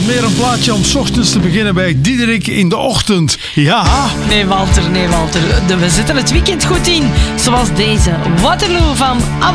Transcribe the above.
Meer een plaatje om 's ochtends te beginnen bij Diederik in de ochtend. Ja. Nee, Walter. We zitten het weekend goed in. Zoals deze Waterloo van ABBA.